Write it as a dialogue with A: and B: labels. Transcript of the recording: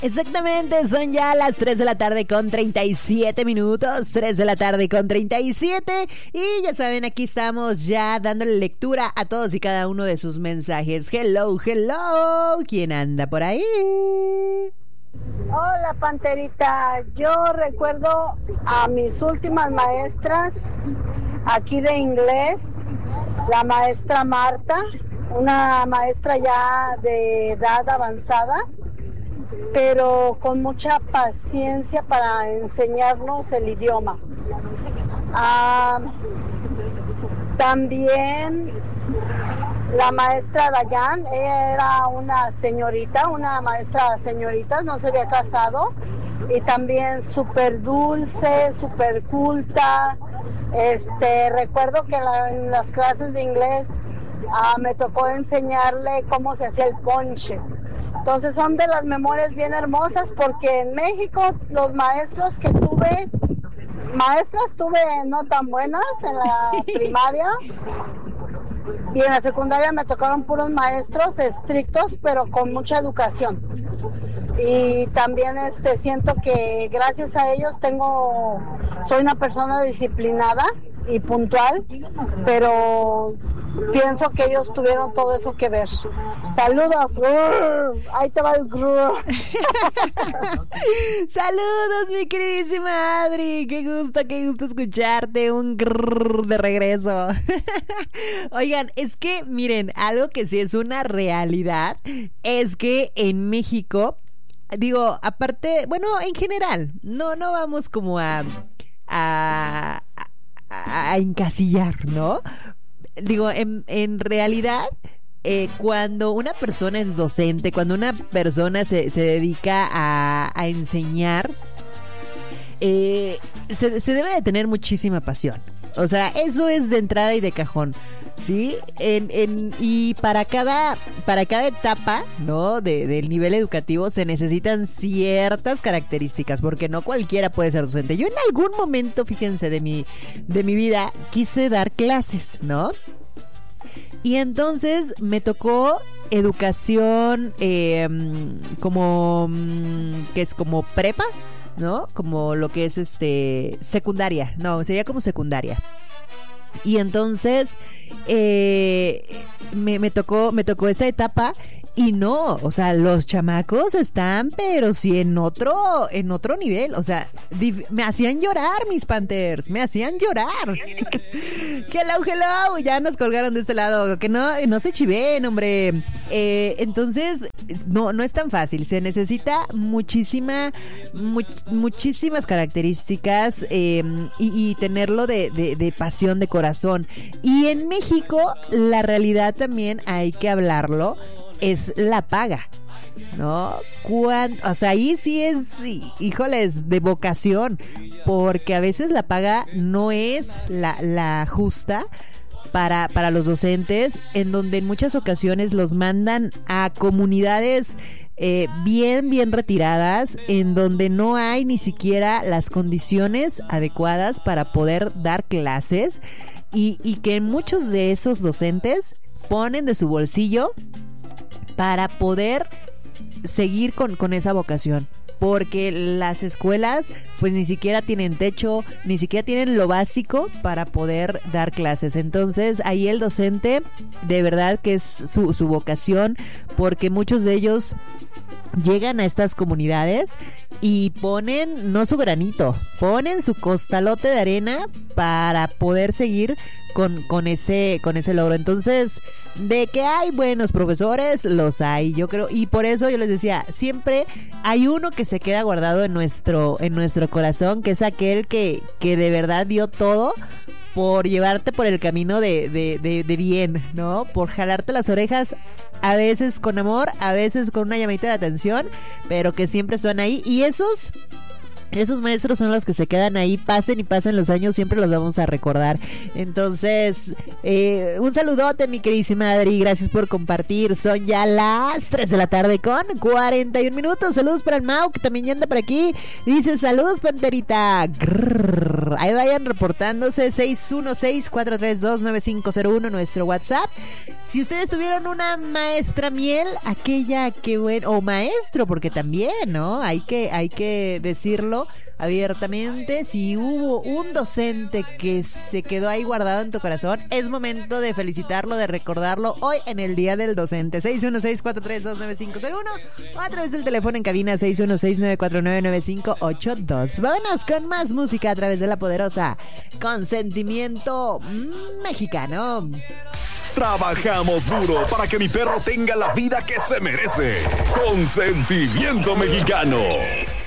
A: Exactamente, son ya las 3 de la tarde con 37 minutos, 3 de la tarde con 37 y ya saben, aquí estamos ya dándole lectura a todos y cada uno de sus mensajes. Hello, hello, ¿quién anda por ahí?
B: Hola, Panterita, yo recuerdo a mis últimas maestras aquí de inglés, la maestra Marta, una maestra ya de edad avanzada, pero con mucha paciencia para enseñarnos el idioma. También la maestra Dayan, ella era una señorita, una maestra señorita, no se había casado, y también súper dulce, súper culta. Recuerdo que en las clases de inglés me tocó enseñarle cómo se hacía el ponche. Entonces son de las memorias bien hermosas, porque en México los maestros que tuve, maestras tuve no tan buenas en la primaria, y en la secundaria me tocaron puros maestros estrictos, pero con mucha educación. Y también siento que gracias a ellos soy una persona disciplinada y puntual, pero pienso que ellos tuvieron todo eso que ver. Saludos, ahí te va el
A: Saludos, mi queridísima Adri, qué gusto escucharte, un grrr de regreso. Oigan, es que miren, algo que sí es una realidad es que en México, digo, aparte, bueno, en general, no vamos como a encasillar, ¿no? Digo, en realidad, cuando una persona es docente, cuando una persona se dedica a enseñar, se debe de tener muchísima pasión. O sea, eso es de entrada y de cajón, ¿sí? Y para cada etapa, ¿no? Del nivel educativo se necesitan ciertas características, porque no cualquiera puede ser docente. Yo en algún momento, fíjense, de mi vida, quise dar clases, ¿no? Y entonces me tocó educación como que es como prepa, ¿no? Como lo que es secundaria. No, sería como secundaria. Y entonces me tocó esa etapa. Y no, o sea, los chamacos están, pero sí en otro nivel. O sea, me hacían llorar mis Panthers, me hacían llorar. Hello, ya nos colgaron de este lado. Que no se chiven, hombre. Entonces, no es tan fácil. Se necesita muchísimas características y tenerlo de pasión, de corazón. Y en México, la realidad también hay que hablarlo. Es la paga, ¿no? O sea, ahí sí es, híjoles, de vocación, porque a veces la paga no es la justa para los docentes, en donde en muchas ocasiones los mandan a comunidades bien retiradas, en donde no hay ni siquiera las condiciones adecuadas para poder dar clases, y que muchos de esos docentes ponen de su bolsillo para poder seguir con esa vocación, porque las escuelas pues ni siquiera tienen techo, ni siquiera tienen lo básico para poder dar clases. Entonces ahí el docente de verdad que es su vocación, porque muchos de ellos llegan a estas comunidades y ponen no su granito, ponen su costalote de arena para poder seguir con ese logro. Entonces, de que hay buenos profesores, los hay, yo creo, y por eso yo les decía, siempre hay uno que se queda guardado en nuestro corazón, que es aquel que de verdad dio todo por llevarte por el camino de bien, ¿no? Por jalarte las orejas, a veces con amor, a veces con una llamadita de atención, pero que siempre están ahí. Y esos Esos maestros son los que se quedan ahí, pasen y pasen los años, siempre los vamos a recordar. Entonces, un saludote, mi queridísima Adri, gracias por compartir. Son ya las 3 de la tarde con 41 minutos. Saludos para el Mau, que también ya anda por aquí. Dice, saludos, Panterita. Grrr. Ahí vayan reportándose, 616-432-9501, nuestro WhatsApp. Si ustedes tuvieron una maestra miel, aquella que bueno, o maestro, porque también, ¿no? Hay que decirlo abiertamente, si hubo un docente que se quedó ahí guardado en tu corazón, es momento de felicitarlo, de recordarlo hoy en el Día del Docente. 616-432-9501 o a través del teléfono en cabina 616-949-9582. Vámonos con más música a través de la poderosa Consentimiento Mexicano.
C: Trabajamos duro para que mi perro tenga la vida que se merece. Consentimiento Mexicano.